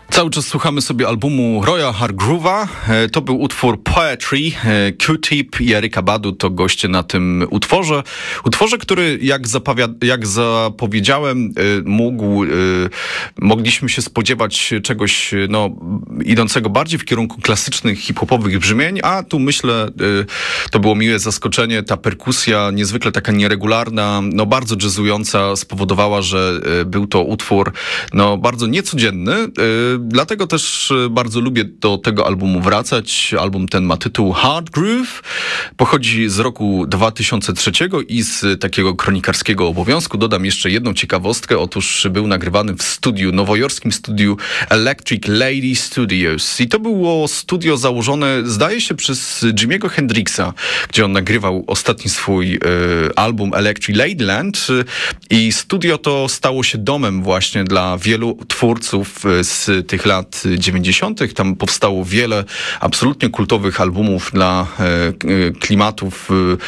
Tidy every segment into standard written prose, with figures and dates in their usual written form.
Cały czas słuchamy sobie albumu Roya Hargrove'a. To był utwór Poetry. Q-Tip i Erykah Badu to goście na tym utworze. Utworze, który jak zapowiedziałem, mogliśmy się spodziewać czegoś idącego bardziej w kierunku klasycznych hip-hopowych brzmień, a tu myślę, to było miłe zaskoczenie. Ta perkusja niezwykle taka nieregularna, bardzo jazzująca spowodowała, że był to utwór bardzo niecodzienny. Dlatego też bardzo lubię do tego albumu wracać. Album ten ma tytuł Hard Groove. Pochodzi z roku 2003 i z takiego kronikarskiego obowiązku dodam jeszcze jedną ciekawostkę. Otóż był nagrywany w nowojorskim studiu Electric Lady Studios. I to było studio założone, zdaje się, przez Jimiego Hendrixa, gdzie on nagrywał ostatni swój album Electric Ladyland. I studio to stało się domem właśnie dla wielu twórców z tych lat 90. Tam powstało wiele absolutnie kultowych albumów dla klimatów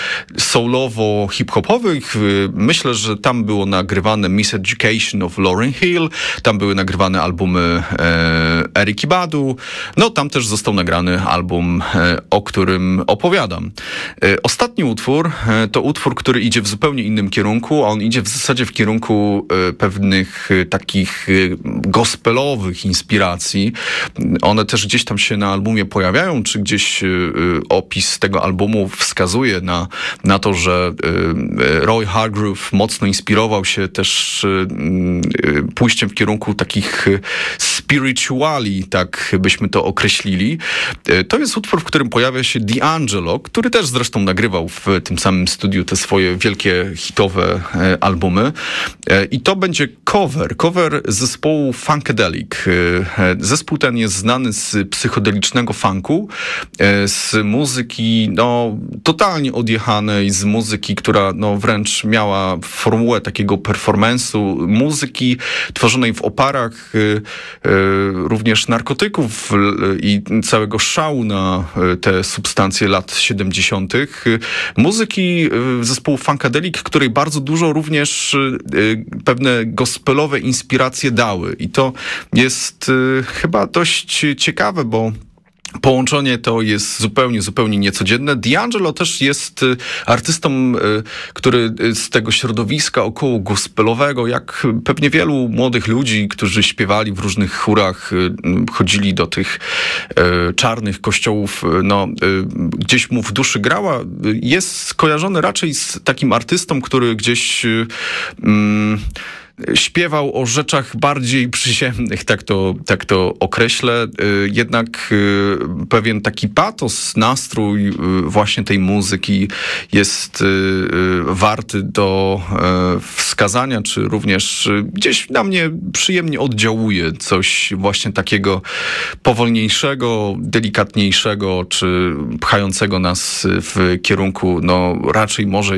soulowo-hip-hopowych. Myślę, że tam było nagrywane Miseducation of Lauryn Hill, tam były nagrywane albumy Erykah Badu. Tam też został nagrany album, o którym opowiadam. Ostatni utwór to utwór, który idzie w zupełnie innym kierunku. On idzie w zasadzie w kierunku pewnych takich gospelowych inspiracji. One też gdzieś tam się na albumie pojawiają, czy gdzieś opis tego albumu wskazuje na to, że Roy Hargrove mocno inspirował się też pójściem w kierunku takich spirituali, tak byśmy to określili. To jest utwór, w którym pojawia się D'Angelo, który też zresztą nagrywał w tym samym studiu te swoje wielkie hitowe albumy. I to będzie cover zespołu Funkadelic. Zespół ten jest znany z psychodelicznego funku, z muzyki totalnie odjechanej, z muzyki, która wręcz miała formułę takiego performance'u, muzyki tworzonej w oparach również narkotyków i całego szału na te substancje lat 70. Muzyki zespołu Funkadelic, której bardzo dużo również pewne gospelowe inspiracje dały. I to jest chyba dość ciekawe, bo połączenie to jest zupełnie niecodzienne. D'Angelo też jest artystą, który z tego środowiska około gospelowego, jak pewnie wielu młodych ludzi, którzy śpiewali w różnych chórach, chodzili do tych czarnych kościołów, gdzieś mu w duszy grała, jest skojarzony raczej z takim artystą, który gdzieś śpiewał o rzeczach bardziej przyziemnych, tak to określę. Jednak pewien taki patos, nastrój właśnie tej muzyki jest warty do wskazania, czy również gdzieś na mnie przyjemnie oddziałuje coś właśnie takiego powolniejszego, delikatniejszego, czy pchającego nas w kierunku raczej może